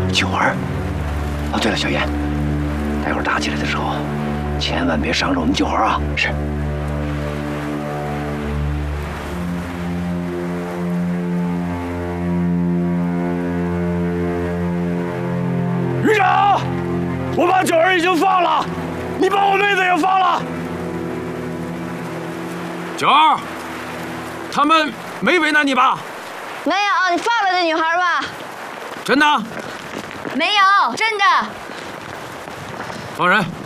九儿。哦，对了，小燕，待会儿打起来的时候，千万别伤着我们九儿啊！是。 局长，我把九儿已经放了，你把我妹子也放了。 九儿，他们没为难你吧？ 没有，你放了这女孩吧。 真的？ 没有，真的。 放人。